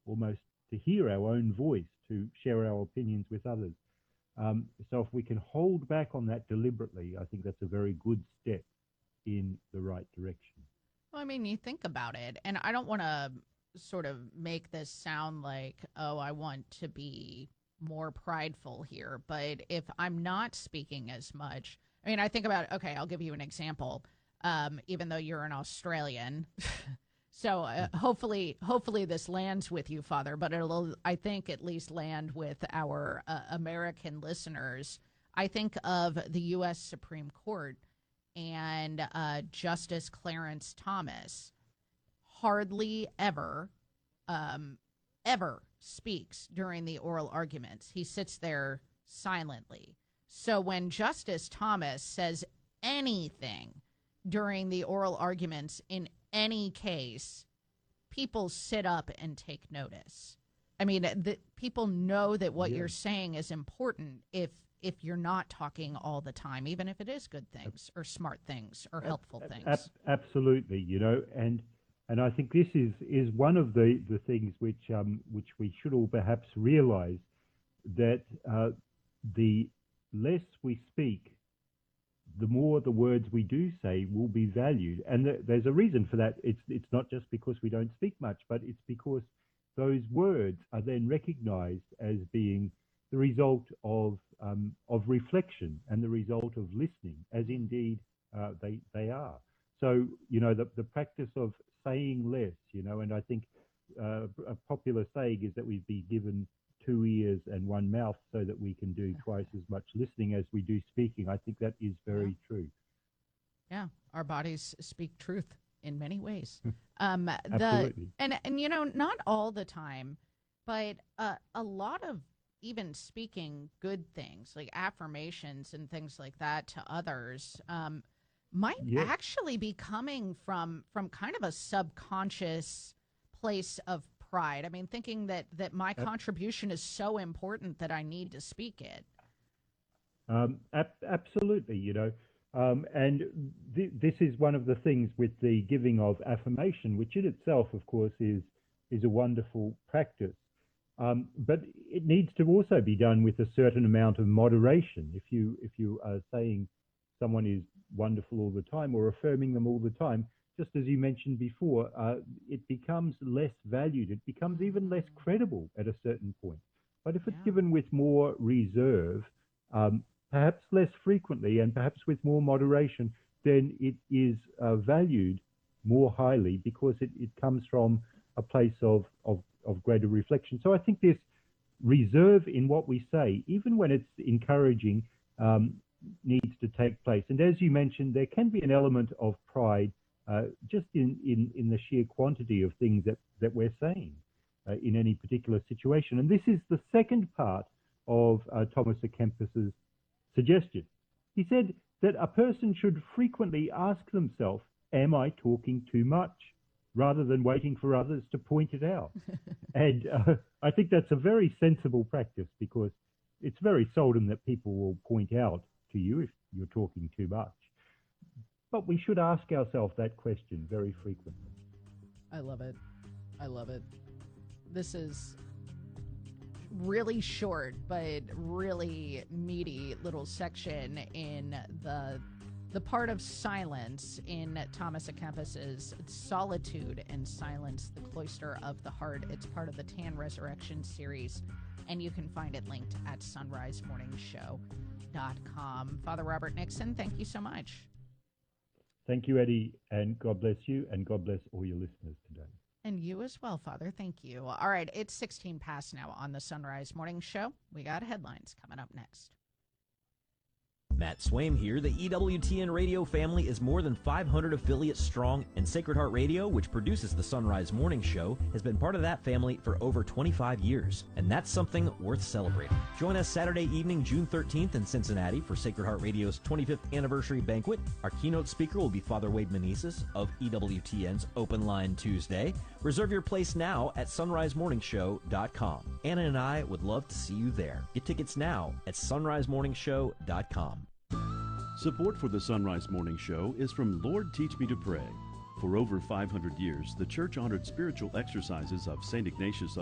almost to hear our own voice, to share our opinions with others. So if we can hold back on that deliberately, I think that's a very good step in the right direction. Well, I mean, you think about it, and I don't want to sort of make this sound like, oh, I want to be more prideful here. But if I'm not speaking as much, I mean, I think about, okay, I'll give you an example. Even though you're an Australian, so hopefully this lands with you, Father. But it'll, I think, at least land with our American listeners. I think of the U.S. Supreme Court and Justice Clarence Thomas hardly ever speaks during the oral arguments. He sits there silently. So when Justice Thomas says anything during the oral arguments in any case, people sit up and take notice. I mean, people know that what you're saying is important if you're not talking all the time, even if it is good things or smart things or helpful things. Absolutely, and I think this is one of the things which we should all perhaps realize, that the less we speak, the more the words we do say will be valued. And there's a reason for that. It's not just because we don't speak much, but it's because those words are then recognized as being the result of reflection and the result of listening, as indeed they are. So, the practice of saying less, and I think a popular saying is that we've been given 2 ears and 1 mouth so that we can do twice as much listening as we do speaking. I think that is very true. Yeah, our bodies speak truth in many ways. Absolutely. And not all the time, but a lot of even speaking good things like affirmations and things like that to others might actually be coming from kind of a subconscious place of pride. I mean, thinking that my contribution is so important that I need to speak it. Absolutely, and this is one of the things with the giving of affirmation, which in itself, of course, is a wonderful practice. But it needs to also be done with a certain amount of moderation. If you are saying someone is wonderful all the time or affirming them all the time, just as you mentioned before, it becomes less valued. It becomes even less credible at a certain point. But if it's given with more reserve, perhaps less frequently and perhaps with more moderation, then it is valued more highly because it comes from a place of greater reflection. So I think this reserve in what we say, even when it's encouraging, needs to take place. And as you mentioned, there can be an element of pride just in the sheer quantity of things that we're saying in any particular situation. And this is the second part of Thomas à Kempis's suggestion. He said that a person should frequently ask themselves, am I talking too much? Rather than waiting for others to point it out. And I think that's a very sensible practice, because it's very seldom that people will point out to you if you're talking too much. But we should ask ourselves that question very frequently. I love it. I love it. This is really short, but really meaty little section in the part of silence in Thomas à Kempis's Solitude and Silence, the Cloister of the Heart. It's part of the Tan Resurrection series, and you can find it linked at sunrisemorningshow.com. Father Robert Nixon, thank you so much. Thank you, Eddie, and God bless you, and God bless all your listeners today. And you as well, Father. Thank you. All right, it's 16 past now on the Sunrise Morning Show. We got headlines coming up next. Matt Swaim here. The EWTN radio family is more than 500 affiliates strong, and Sacred Heart Radio, which produces the Sunrise Morning Show, has been part of that family for over 25 years, and that's something worth celebrating. Join us Saturday evening, June 13th in Cincinnati for Sacred Heart Radio's 25th anniversary banquet. Our keynote speaker will be Father Wade Meneses of EWTN's Open Line Tuesday. Reserve your place now at sunrisemorningshow.com. Anna and I would love to see you there. Get tickets now at sunrisemorningshow.com. Support for the Sunrise Morning Show is from Lord Teach Me to Pray. For over 500 years, the Church honored spiritual exercises of St. Ignatius of